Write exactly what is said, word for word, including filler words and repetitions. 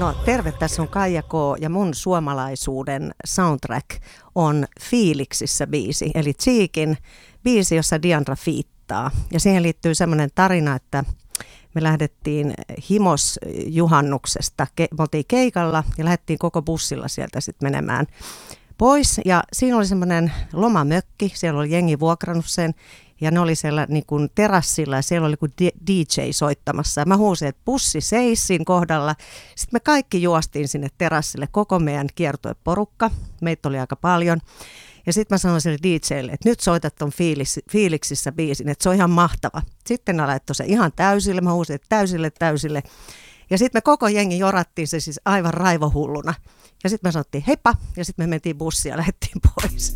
No terve, tässä on Kaija K. ja mun suomalaisuuden soundtrack on Fiiliksissä biisi, eli Cheekin biisi, jossa Diandra fiittaa. Ja siihen liittyy semmoinen tarina, että me lähdettiin Himos-juhannuksesta, me oltiin keikalla ja lähdettiin koko bussilla sieltä sitten menemään pois. Ja siinä oli semmoinen lomamökki, siellä oli jengi vuokrannut sen. Ja ne oli siellä niin kuin terassilla ja siellä oli kuin D J soittamassa. Ja mä huusin, että bussi seis siinä kohdalla. Sitten me kaikki juostiin sinne terassille, koko meidän kiertueporukka. Meitä oli aika paljon. Ja sitten mä sanoin sille D J:lle, että nyt soitat ton fiilis, Fiiliksissä biisin, että se on ihan mahtava. Sitten ne laittoi se ihan täysille. Mä huusin, että täysille, täysille. Ja sitten me koko jengi jorattiin se siis aivan raivohulluna. Ja sitten me sanottiin heippa ja sitten me mentiin bussiin ja lähdettiin pois.